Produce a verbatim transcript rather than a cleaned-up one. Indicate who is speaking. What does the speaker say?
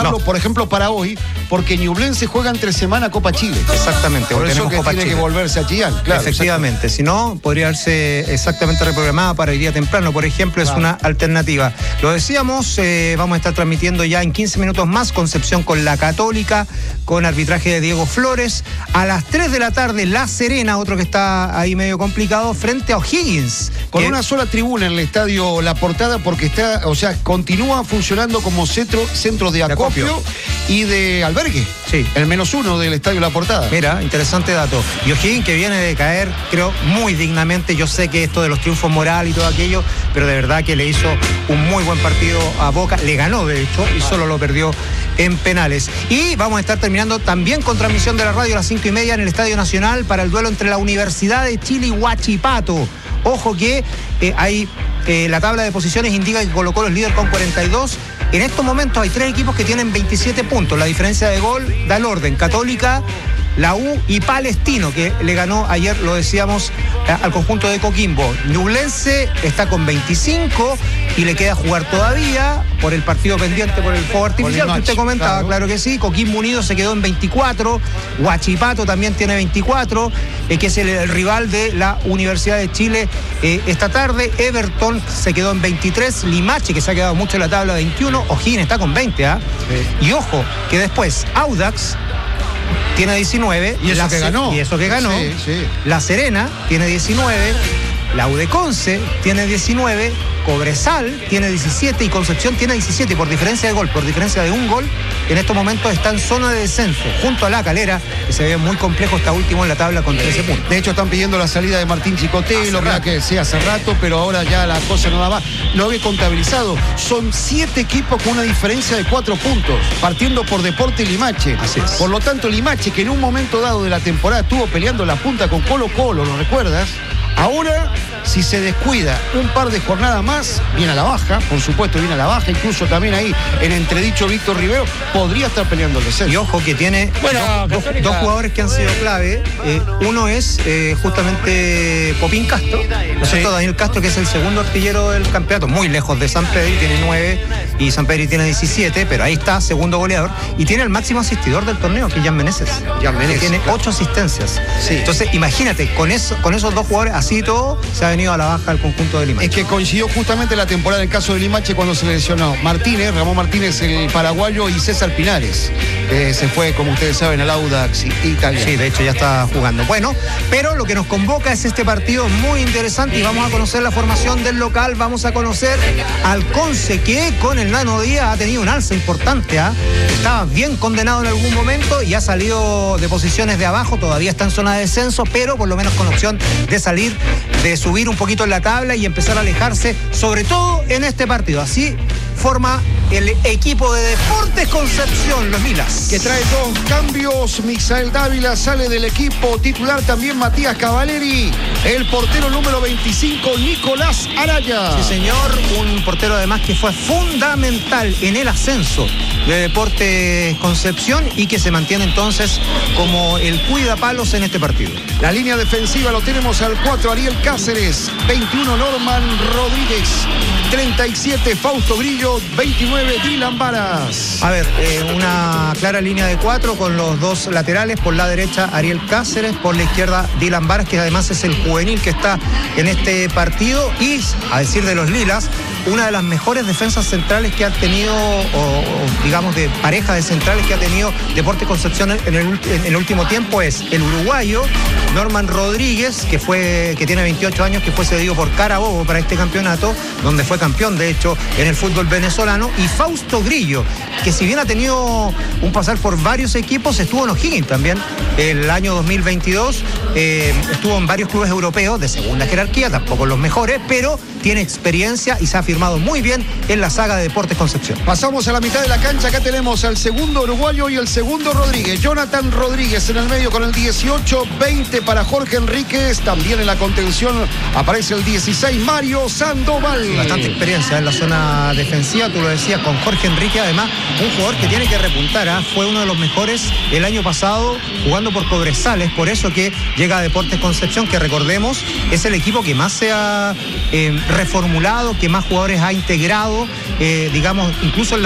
Speaker 1: No. Por ejemplo, para hoy, porque Ñublense juega entre semana Copa Chile.
Speaker 2: Exactamente.
Speaker 1: Por eso que
Speaker 2: Copa
Speaker 1: tiene
Speaker 2: Chile.
Speaker 1: que volverse a Chillán. Claro,
Speaker 2: efectivamente. Si no, podría haberse exactamente reprogramada para el día temprano, por ejemplo, es claro. una alternativa. Lo decíamos, eh, vamos a estar transmitiendo ya en quince minutos más Concepción con la Católica, con arbitraje de Diego Flores. A las tres de la tarde, La Serena, otro que está ahí medio complicado, frente a O'Higgins.
Speaker 1: Con
Speaker 2: que...
Speaker 1: una sola tribuna en el estadio La Portada, porque está, o sea, continúa funcionando como centro, centro de acopio, de acopio y de albergue.
Speaker 2: Sí.
Speaker 1: El menos uno del estadio La Portada.
Speaker 2: Mira, interesante dato. Y O'Higgins que viene de caer, creo, muy dignamente. Yo sé que esto de los triunfos morales y todo aquello, pero de verdad que le hizo un muy buen partido a Boca. Le ganó, de hecho, y solo lo perdió en penales. Y vamos a estar terminando también con transmisión de la radio a las cinco y media en el Estadio Nacional para el duelo entre la Universidad de Chile y Huachipato. Ojo que eh, hay eh, la tabla de posiciones indica que Colo-Colo es líder con cuarenta y dos. En estos momentos hay tres equipos que tienen veintisiete puntos. La diferencia de gol da el orden. Católica, la U y Palestino, que le ganó ayer, lo decíamos, al conjunto de Coquimbo. Ñublense está con veinticinco y le queda jugar todavía por el partido pendiente por el fuego artificial que usted comentaba, claro. claro que sí. Coquimbo Unido se quedó en veinticuatro, Huachipato también tiene veinticuatro, eh, que es el, el rival de la Universidad de Chile eh, esta tarde. Everton se quedó en veintitrés, Limache, que se ha quedado mucho en la tabla, veintiuno, O'Higgins está con veinte, ¿ah? ¿eh? Sí. Y ojo, que después Audax tiene diecinueve.
Speaker 1: Y eso
Speaker 2: la
Speaker 1: que ganó.
Speaker 2: Y eso que ganó.
Speaker 1: Sí, sí.
Speaker 2: La Serena tiene diecinueve. La U de Conce tiene diecinueve. Cobresal tiene diecisiete y Concepción tiene diecisiete. Por diferencia de gol, por diferencia de un gol, en estos momentos está en zona de descenso, junto a La Calera, que se ve muy complejo, está último en la tabla con trece puntos.
Speaker 1: De hecho, están pidiendo la salida de Martín Chicoté, lo que sea hace rato, pero ahora ya la cosa no da más. Lo había contabilizado. Son siete equipos con una diferencia de cuatro puntos, partiendo por Deporte Limache.
Speaker 2: Así es.
Speaker 1: Por lo tanto, Limache, que en un momento dado de la temporada estuvo peleando la punta con Colo-Colo, ¿lo recuerdas? Ahora, si se descuida un par de jornadas más, viene a la baja, por supuesto viene a la baja, incluso también ahí en entredicho Víctor Rivero, podría estar peleando el descenso.
Speaker 2: Y ojo que tiene bueno, dos, dos, dos jugadores que han sido clave. Eh, uno es eh, justamente Popín Castro, ¿no es cierto? Sí. Daniel Castro, que es el segundo artillero del campeonato, muy lejos de San Pedro, tiene nueve y San Pedro tiene diecisiete, pero ahí está, segundo goleador, y tiene el máximo asistidor del torneo, que es Jan Meneses.
Speaker 1: Jan Meneses.
Speaker 2: Que tiene ocho asistencias.
Speaker 1: Sí.
Speaker 2: Entonces, imagínate, con, eso, con esos dos jugadores, así y todo, se ha venido a la baja el conjunto de Limache.
Speaker 1: Es que coincidió justamente la temporada en el caso de Limache cuando se lesionó Martínez, Ramón Martínez, el paraguayo, y César Pinares. Eh, se fue, como ustedes saben, al Audax italiano.
Speaker 2: Sí, de hecho ya está jugando. Bueno, pero lo que nos convoca es este partido muy interesante y vamos a conocer la formación del local, vamos a conocer al Conce, que con el Nano Díaz ha tenido un alza importante. ¿eh? Estaba bien condenado en algún momento y ha salido de posiciones de abajo, todavía está en zona de descenso, pero por lo menos con opción de salir, de subir un poquito en la tabla y empezar a alejarse, sobre todo en este partido. Así forma el equipo de Deportes Concepción, los Lilas.
Speaker 1: Que trae dos cambios. Misael Dávila sale del equipo titular, también Matías Cavaleri. El portero número veinticinco, Nicolás Araya.
Speaker 2: Sí, señor, un portero además que fue fundamental en el ascenso de Deportes Concepción y que se mantiene entonces como el cuidapalos en este partido.
Speaker 1: La línea defensiva lo tenemos al cuatro, Ariel Cáceres, veintiuno, Norman Rodríguez, treinta y siete, Fausto Grillo, veintinueve, Dylan Varas.
Speaker 2: A ver, eh, una clara línea de cuatro con los dos laterales, por la derecha Ariel Cáceres, por la izquierda Dylan Varas, que además es el juvenil que está en este partido, y a decir de los Lilas, una de las mejores defensas centrales que ha tenido, o, o digamos de pareja de centrales que ha tenido Deportes Concepción en el, en el último tiempo es el uruguayo Norman Rodríguez, que fue que tiene veintiocho años, que fue cedido por Carabobo para este campeonato, donde fue campeón de hecho en el fútbol venezolano, y Fausto Grillo, que si bien ha tenido un pasar por varios equipos, estuvo en O'Higgins también el año dos mil veintidós, eh, estuvo en varios clubes europeos de segunda jerarquía, tampoco los mejores, pero tiene experiencia y se ha firmado muy bien en la saga de Deportes Concepción.
Speaker 1: Pasamos a la mitad de la cancha, acá tenemos al segundo uruguayo y el segundo Rodríguez. Jonathan Rodríguez en el medio con el dieciocho, veinte para Jorge Enríquez, también en la contención aparece el dieciséis, Mario Sandoval.
Speaker 2: Bastante experiencia en la zona defensiva, tú lo decías, con Jorge Enríquez, además un jugador que tiene que repuntar, ¿eh? Fue uno de los mejores el año pasado jugando por Cobresales, por eso que llega a Deportes Concepción, que recordemos es el equipo que más se ha eh, reformulado, que más jugadores ha integrado, eh, digamos, incluso en la